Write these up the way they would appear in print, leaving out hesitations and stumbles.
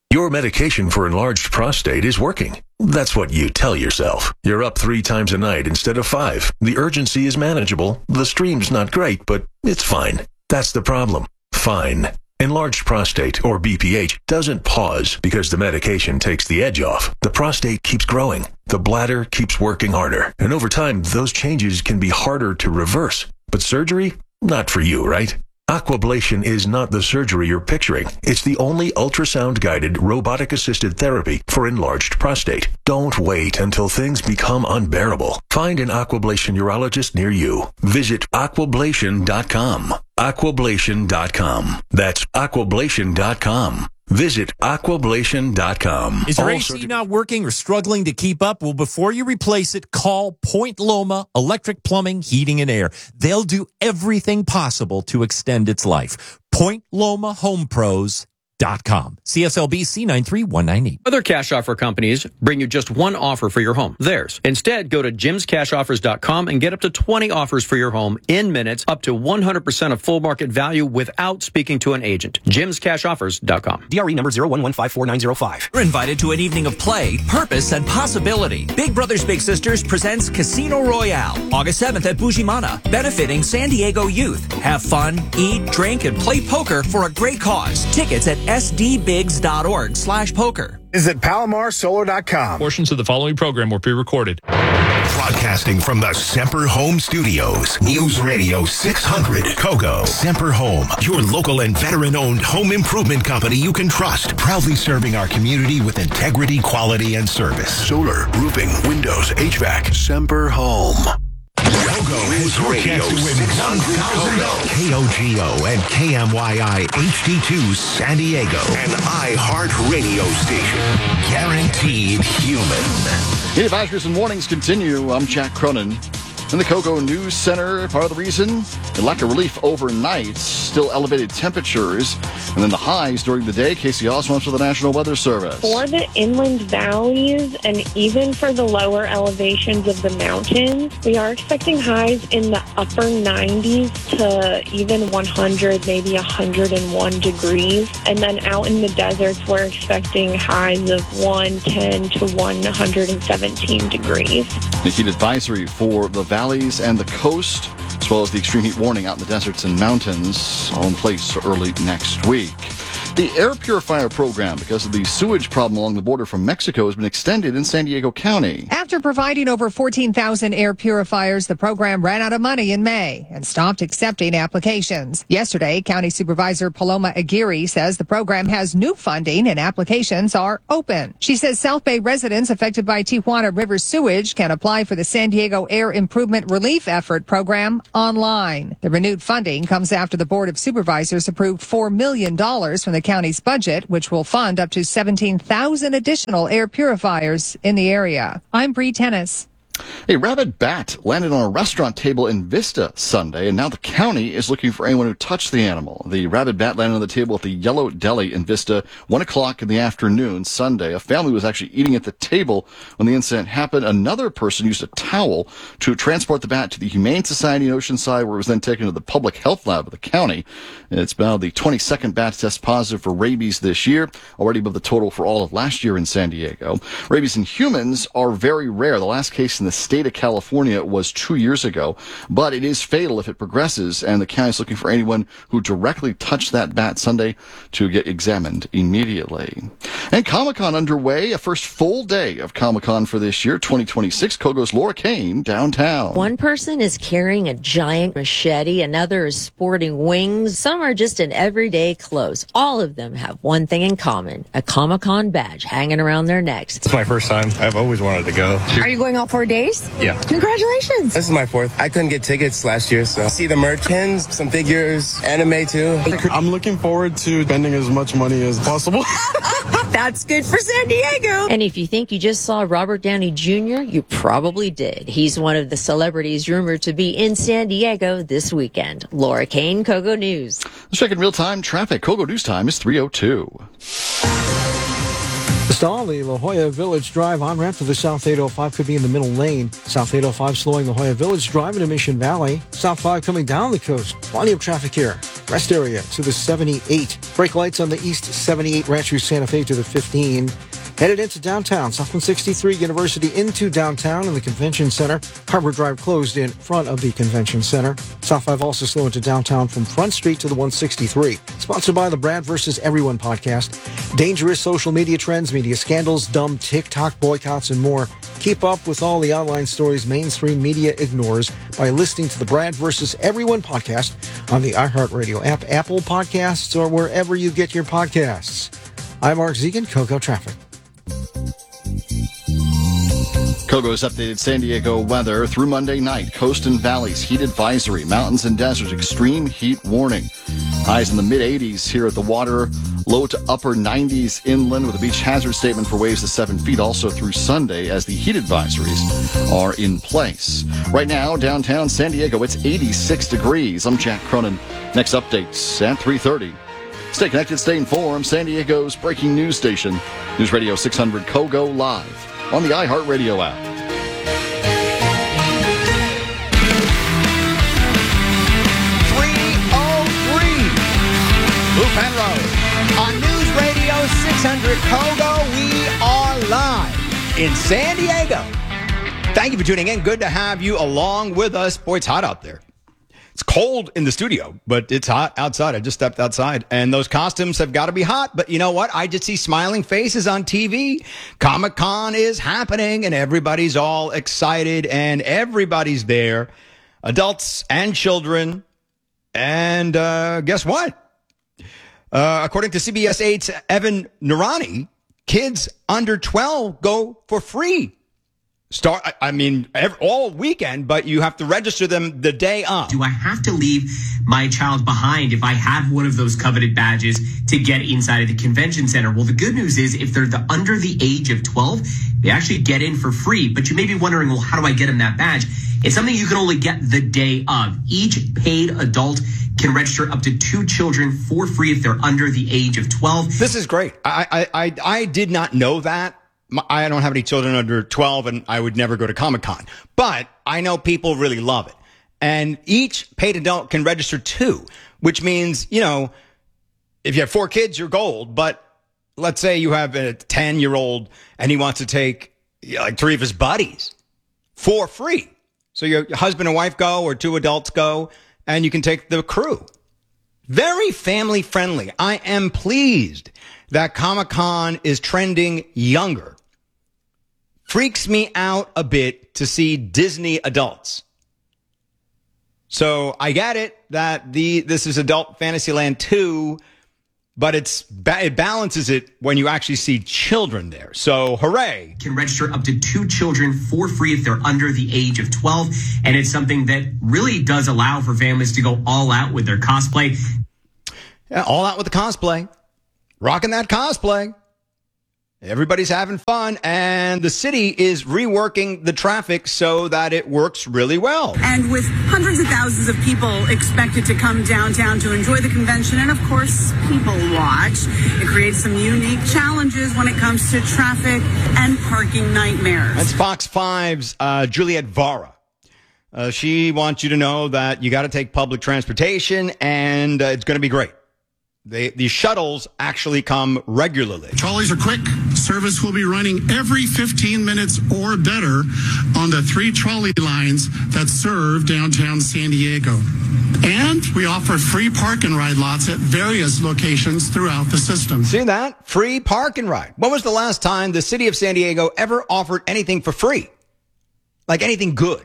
Your medication for enlarged prostate is working. That's what you tell yourself. You're up 3 times a night instead of 5. The urgency is manageable. The stream's not great, but it's fine. That's the problem. Fine. Enlarged prostate, or BPH, doesn't pause because the medication takes the edge off. The prostate keeps growing. The bladder keeps working harder. And over time, those changes can be harder to reverse. But surgery? Not for you, right? Aquablation is not the surgery you're picturing. It's the only ultrasound-guided, robotic-assisted therapy for enlarged prostate. Don't wait until things become unbearable. Find an Aquablation urologist near you. Visit aquablation.com. Aquablation.com. That's aquablation.com. Visit aquablation.com. Is your AC not working or struggling to keep up? Well, before you replace it, call Point Loma Electric Plumbing, Heating, and Air. They'll do everything possible to extend its life. PointLomaHomePros.com. CSLB C93198. Other cash offer companies bring you just one offer for your home, theirs. Instead, go to jimscashoffers.com and get up to 20 offers for your home in minutes, up to 100% of full market value without speaking to an agent. jimscashoffers.com. DRE number 01154905. You're invited to an evening of play, purpose, and possibility. Big Brothers Big Sisters presents Casino Royale, August 7th at Bujimana, benefiting San Diego youth. Have fun, eat, drink, and play poker for a great cause. Tickets at sdbigs.org/poker. Visit PalomarSolar.com. Portions of the following program were pre-recorded. Broadcasting from the Semper Home Studios. News Radio 600 Kogo. Semper Home, your local and veteran-owned home improvement company you can trust. Proudly serving our community with integrity, quality, and service. Solar, roofing, windows, HVAC. Semper Home. Kogo is Radio 600 KOGO and KMYI HD2 San Diego. An iHeart radio station. Guaranteed human. The advisories and warnings continue. I'm Jack Cronin. In the Kogo News Center, part of the reason, a lack of relief overnight, still elevated temperatures, and then the highs during the day. Casey Oswald for the National Weather Service. For the inland valleys and even for the lower elevations of the mountains, we are expecting highs in the upper 90s to even 100, maybe 101 degrees. And then out in the deserts, we're expecting highs of 110 to 117 degrees. The heat advisory for the valleys and the coast, as well as the extreme heat warning out in the deserts and mountains, all in place early next week. The air purifier program, because of the sewage problem along the border from Mexico, has been extended in San Diego County. After providing over 14,000 air purifiers, the program ran out of money in May and stopped accepting applications. Yesterday, County Supervisor Paloma Aguirre says the program has new funding and applications are open. She says South Bay residents affected by Tijuana River sewage can apply for the San Diego Air Improvement Relief Effort program online. The renewed funding comes after the Board of Supervisors approved $4 million from the county's budget, which will fund up to 17,000 additional air purifiers in the area. I'm Bree Tennis. A rabid bat landed on a restaurant table in Vista Sunday, and now the county is looking for anyone who touched the animal. The rabid bat landed on the table at the Yellow Deli in Vista, 1 o'clock in the afternoon Sunday. A family was actually eating at the table when the incident happened. Another person used a towel to transport the bat to the Humane Society in Oceanside, where it was then taken to the public health lab of the county. It's now the 22nd bat to test positive for rabies this year, already above the total for all of last year in San Diego. Rabies in humans are very rare. The last case in the state of California was 2 years ago, but it is fatal if it progresses, and the county is looking for anyone who directly touched that bat Sunday to get examined immediately. And Comic-Con underway, a first full day of Comic-Con for this year, 2026. Kogo's Laura Kane downtown. One person is carrying a giant machete, another is sporting wings, some are just in everyday clothes. All of them have one thing in common, a Comic-Con badge hanging around their necks. It's my first time. I've always wanted to go. Are you going all 4 days? Yeah. Congratulations. This is my fourth. I couldn't get tickets last year, so see the merch, pins, some figures, anime too. I'm looking forward to spending as much money as possible. That's good for San Diego. And if you think you just saw Robert Downey Jr., you probably did. He's one of the celebrities rumored to be in San Diego this weekend. Laura Kane, Kogo News. Let's check in real-time traffic. Kogo News time is 3:02. Stall, the La Jolla Village Drive on-ramp to the South 805 could be in the middle lane. South 805 slowing La Jolla Village Drive into Mission Valley. South 5 coming down the coast. Plenty of traffic here. Rest area to the 78. Brake lights on the east 78 Rancho Santa Fe to the 15. Headed into downtown, Southland 63 University into downtown in the Convention Center. Harbor Drive closed in front of the Convention Center. South 5 also slow into downtown from Front Street to the 163. Sponsored by the Brad vs. Everyone podcast. Dangerous social media trends, media scandals, dumb TikTok boycotts, and more. Keep up with all the online stories mainstream media ignores by listening to the Brad vs. Everyone podcast on the iHeartRadio app, Apple Podcasts, or wherever you get your podcasts. I'm Mark Zegan, KOGO Traffic. KOGO's updated San Diego weather through Monday night. Coast and valleys, heat advisory. Mountains and deserts, extreme heat warning. Highs in the mid-80s here at the water. Low to upper 90s inland with a beach hazard statement for waves to 7 feet also through Sunday as the heat advisories are in place. Right now, downtown San Diego, it's 86 degrees. I'm Jack Cronin. Next updates at 3:30. Stay connected, stay informed. San Diego's breaking news station. News Radio 600 KOGO live on the iHeartRadio app. 303 Blue Pen Road. On News Radio 600 KOGO, we are live in San Diego. Thank you for tuning in. Good to have you along with us. Boy, it's hot out there. It's cold in the studio, but it's hot outside. I just stepped outside, and those costumes have got to be hot. But you know what? I just see smiling faces on TV. Comic-Con is happening, and everybody's all excited, and everybody's there, adults and children. And guess what? According to CBS 8's Evan Noorani, kids under 12 go for free. All weekend, but you have to register them the day of. Do I have to leave my child behind if I have one of those coveted badges to get inside of the convention center? Well, the good news is if they're under the age of 12, they actually get in for free. But you may be wondering, well, how do I get them that badge? It's something you can only get the day of. Each paid adult can register up to 2 children for free if they're under the age of 12. This is great. I did not know that. I don't have any children under 12, and I would never go to Comic-Con. But I know people really love it. And each paid adult can register 2, which means, you know, if you have 4 kids, you're gold. But let's say you have a 10-year-old and he wants to take like 3 of his buddies for free. So your husband and wife go, or 2 adults go, and you can take the crew. Very family friendly. I am pleased that Comic-Con is trending younger. Freaks me out a bit to see Disney adults. So I get it that this is Adult Fantasyland 2, but it balances it when you actually see children there. So hooray. Can register up to 2 children for free if they're under the age of 12. And it's something that really does allow for families to go all out with their cosplay. Yeah, all out with the cosplay. Rocking that cosplay. Everybody's having fun, and the city is reworking the traffic so that it works really well. And with hundreds of thousands of people expected to come downtown to enjoy the convention and, of course, people watch, it creates some unique challenges when it comes to traffic and parking nightmares. That's Fox 5's Juliet Vara. She wants you to know that you got to take public transportation, and it's going to be great. The shuttles actually come regularly. Trolleys are quick. Service will be running every 15 minutes or better on the 3 trolley lines that serve downtown San Diego. And we offer free park and ride lots at various locations throughout the system. See that? Free park and ride. When was the last time the city of San Diego ever offered anything for free? Like anything good?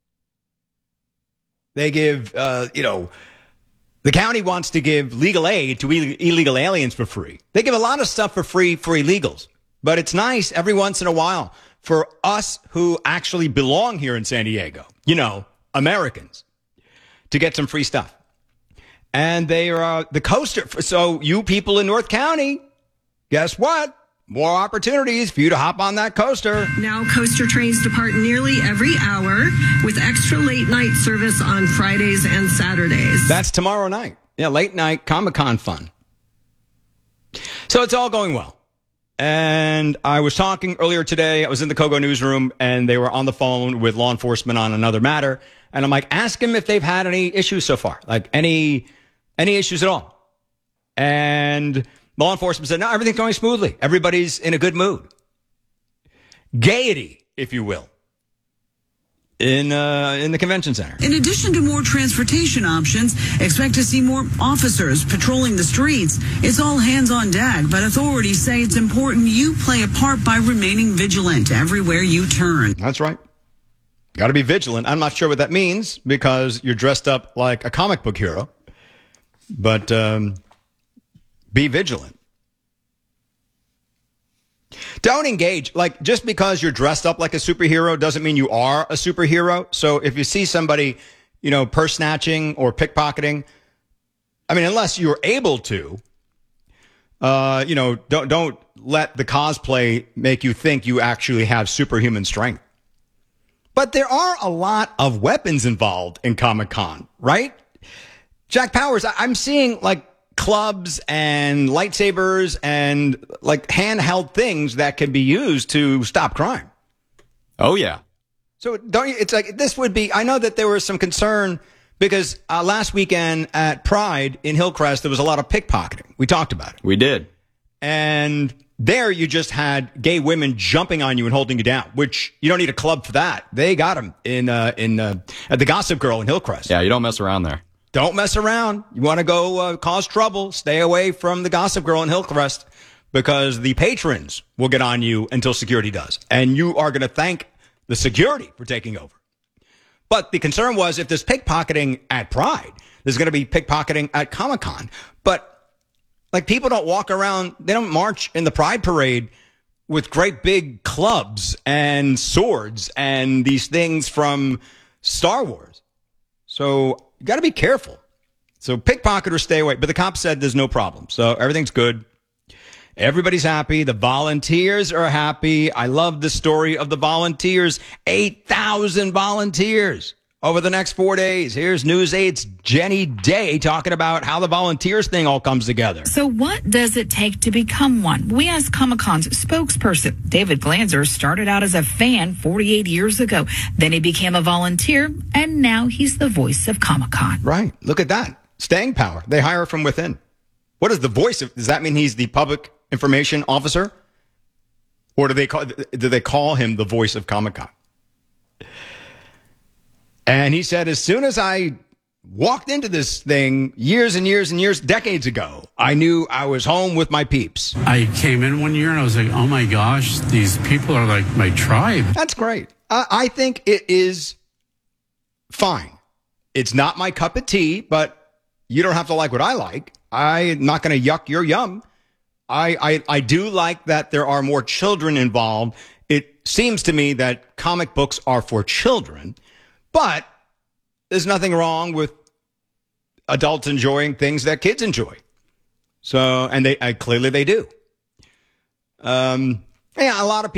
They give, the county wants to give legal aid to illegal aliens for free. They give a lot of stuff for free for illegals. But it's nice every once in a while for us who actually belong here in San Diego, Americans, to get some free stuff. And they are the coaster. So you people in North County, guess what? More opportunities for you to hop on that coaster. Now coaster trains depart nearly every hour with extra late night service on Fridays and Saturdays. That's tomorrow night. Yeah, late night Comic-Con fun. So it's all going well. And I was talking earlier today. I was in the KOGO newsroom and they were on the phone with law enforcement on another matter. And I'm like, ask them if they've had any issues so far, like any any issues at all. And law enforcement said, no, everything's going smoothly. Everybody's in a good mood. Gaiety, if you will, in the convention center. In addition to more transportation options, expect to see more officers patrolling the streets. It's all hands on deck, but authorities say it's important you play a part by remaining vigilant everywhere you turn. That's right. Got to be vigilant. I'm not sure what that means because you're dressed up like a comic book hero, but be vigilant. Don't engage. Like, just because you're dressed up like a superhero doesn't mean you are a superhero. So if you see somebody, purse snatching or pickpocketing, I mean, unless you're able to, don't let the cosplay make you think you actually have superhuman strength. But there are a lot of weapons involved in Comic-Con, right? Jack Powers, I'm seeing like clubs and lightsabers and like handheld things that can be used to stop crime. Oh, yeah. So it's like this would be, I know that there was some concern because last weekend at Pride in Hillcrest, there was a lot of pickpocketing. We talked about it. We did. And there you just had gay women jumping on you and holding you down, which you don't need a club for that. They got them at the Gossip Girl in Hillcrest. Yeah, you don't mess around there. Don't mess around. You want to go cause trouble, stay away from the Gossip Girl in Hillcrest because the patrons will get on you until security does. And you are going to thank the security for taking over. But the concern was if there's pickpocketing at Pride, there's going to be pickpocketing at Comic-Con. But like people don't walk around, they don't march in the Pride Parade with great big clubs and swords and these things from Star Wars. So you got to be careful. So pickpocketers stay away. But the cops said there's no problem. So everything's good. Everybody's happy. The volunteers are happy. I love the story of the volunteers. 8,000 volunteers over the next 4 days. Here's News 8's Jenny Day talking about how the volunteers thing all comes together. So what does it take to become one? We asked Comic-Con's spokesperson. David Glanzer started out as a fan 48 years ago. Then he became a volunteer, and now he's the voice of Comic-Con. Right. Look at that. Staying power. They hire from within. What is the voice of? Does that mean he's the public information officer? Or do they call him the voice of Comic-Con? And he said, as soon as I walked into this thing years and years and years, decades ago, I knew I was home with my peeps. I came in one year and I was like, oh my gosh, these people are like my tribe. That's great. I think it is fine. It's not my cup of tea, but you don't have to like what I like. I'm not going to yuck your yum. I do like that there are more children involved. It seems to me that comic books are for children. But there's nothing wrong with adults enjoying things that kids enjoy. So, and clearly they do. Yeah, a lot of people.